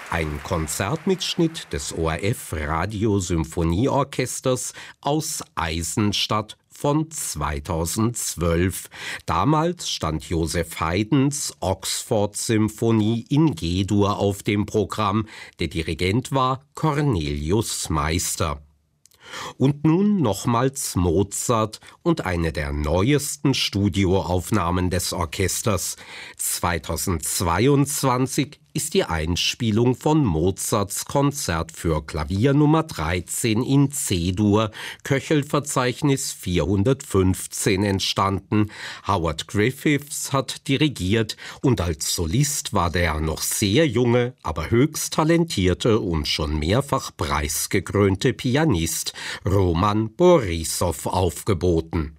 Ein Konzertmitschnitt des ORF Radiosymphonieorchesters aus Eisenstadt von 2012. Damals stand Joseph Haydns Oxford-Symphonie in G-Dur auf dem Programm. Der Dirigent war Cornelius Meister. Und nun nochmals Mozart und eine der neuesten Studioaufnahmen des Orchesters. 2022 ist die Einspielung von Mozarts Konzert für Klavier Nummer 13 in C-Dur, Köchelverzeichnis 415, entstanden. Howard Griffiths hat dirigiert und als Solist war der noch sehr junge, aber höchst talentierte und schon mehrfach preisgekrönte Pianist Roman Borissow aufgeboten.